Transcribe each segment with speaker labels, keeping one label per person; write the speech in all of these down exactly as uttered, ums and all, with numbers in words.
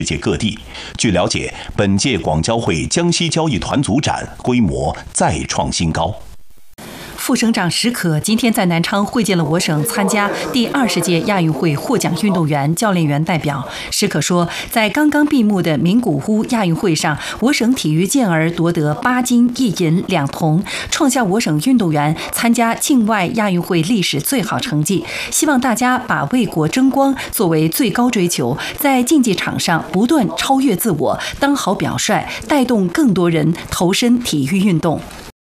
Speaker 1: 世界各地。据了解，本届广交会江西交易团组展规模再创新高。
Speaker 2: 副省长石可今天在南昌会见了我省参加第二十届亚运会获奖运动员、教练员代表。石可说，在刚刚闭幕的名古屋亚运会上，我省体育健儿夺得八金一银两铜，创下我省运动员参加境外亚运会历史最好成绩。希望大家把为国争光作为最高追求，在竞技场上不断超越自我，当好表率，带动更多人投身体育运动。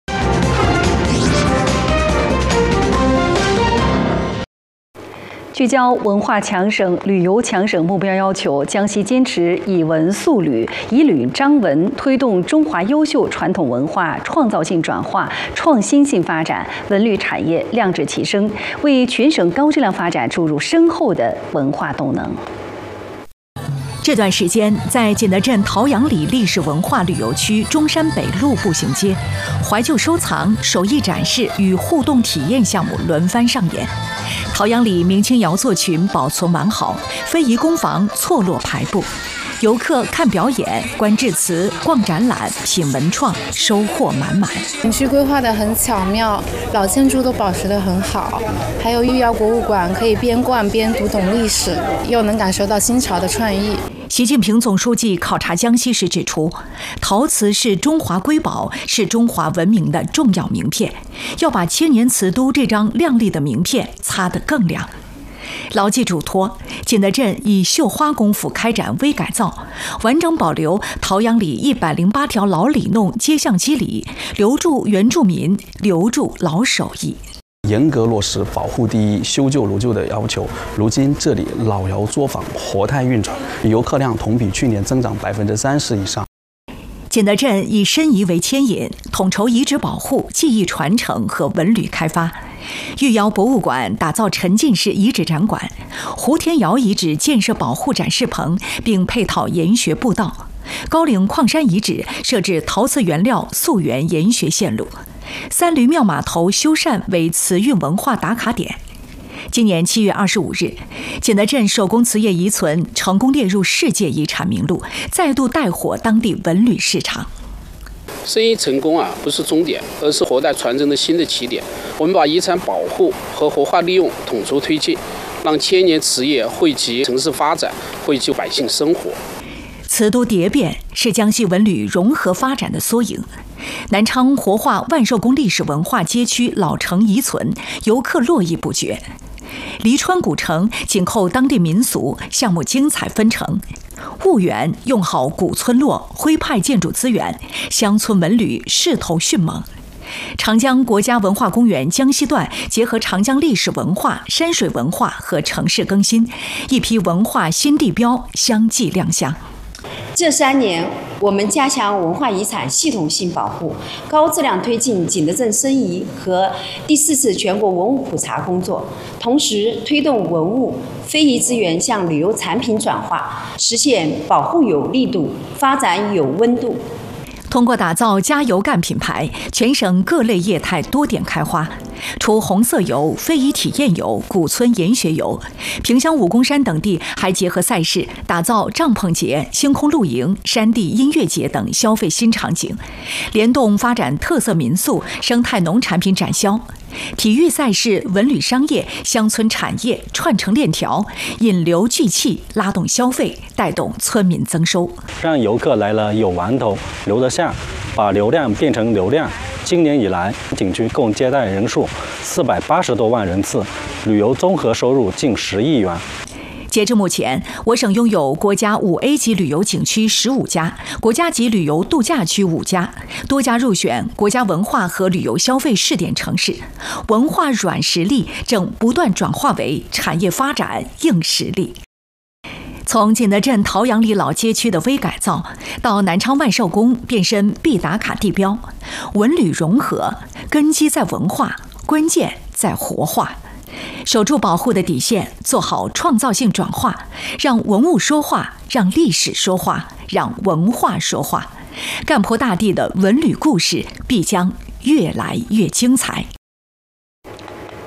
Speaker 2: 聚焦文化强省、旅游强省目标要求，江西坚持以文塑旅，以旅彰文，推动中华优秀传统文化创造性转化、创新性发展，文旅产业亮质提升，为全省高质量发展注入深厚的文化动能。这段时间，在景德镇陶阳里历史文化旅游区中山北路步行街，怀旧收藏、手艺展示与互动体验项目轮番上演。陶阳里明清窑作群保存完好，非遗工坊错落排布，游客看表演、观致辞、逛展览、品文创，收获满满。
Speaker 3: 景区规划得很巧妙，老建筑都保持得很好，还有御窑博物馆，可以边逛边读懂历史，又能感受到新潮的创意。
Speaker 2: 习近平总书记考察江西时指出，陶瓷是中华瑰宝，是中华文明的重要名片，要把千年瓷都这张亮丽的名片擦得更亮。牢记嘱托，景德镇以绣花功夫开展微改造，完整保留陶阳里一百零八条老里弄街巷基里，留住原住民，留住老手艺。
Speaker 4: 严格落实保护第一、修旧如旧的要求。如今这里老窑作坊活态运转，游客量同比去年增长百分之三十以上。
Speaker 2: 景德镇以申遗为牵引，统筹遗址保护、技艺传承和文旅开发。御窑博物馆打造沉浸式遗址展馆，胡田窑遗址建设保护展示棚，并配套研学步道。高岭矿山遗址设置陶瓷原料溯源研学线路。三驴庙码头修缮为瓷运文化打卡点。今年七月二十五日，景德镇手工瓷业遗存成功列入世界遗产名录，再度带火当地文旅市场。
Speaker 5: 生意成功啊，不是终点，而是活代传承的新的起点。我们把遗产保护和活化利用统筹推进，让千年瓷业惠及城市发展，惠及百姓生活。
Speaker 2: 瓷都蝶变是江西文旅融合发展的缩影。南昌活化万寿宫历史文化街区老城遗存，游客络绎不绝。黎川古城紧扣当地民俗，项目精彩纷呈。婺源用好古村落徽派建筑资源，乡村文旅势头迅猛。长江国家文化公园江西段结合长江历史文化、山水文化和城市更新，一批文化新地标相继亮相。
Speaker 6: 这三年，我们加强文化遗产系统性保护，高质量推进景德镇申遗和第四次全国文物普查工作，同时推动文物非遗资源向旅游产品转化，实现保护有力度，发展有温度。
Speaker 2: 通过打造加油干品牌，全省各类业态多点开花。除红色游、非遗体验游、古村研学游，萍乡武功山等地还结合赛事，打造帐篷节、星空露营、山地音乐节等消费新场景，联动发展特色民宿、生态农产品展销。体育赛事、文旅商业、乡村产业串成链条，引流聚气，拉动消费，带动村民增收，
Speaker 7: 让游客来了有玩头，留得下，把流量变成流量。今年以来，景区共接待人数四百八十多万人次，旅游综合收入近十亿元。
Speaker 2: 截至目前，我省拥有国家五 A 级旅游景区十五家，国家级旅游度假区五家，多家入选国家文化和旅游消费试点城市。文化软实力正不断转化为产业发展硬实力。从景德镇陶阳里老街区的微改造，到南昌万寿宫变身必打卡地标，文旅融合，根基在文化，关键在活化。守住保护的底线，做好创造性转化，让文物说话，让历史说话，让文化说话。干坡大地的文旅故事必将越来越精彩。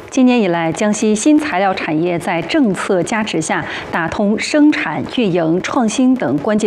Speaker 2: 今年以来，江西新材料产业在政策加持下，打通生产、运营、创新等关键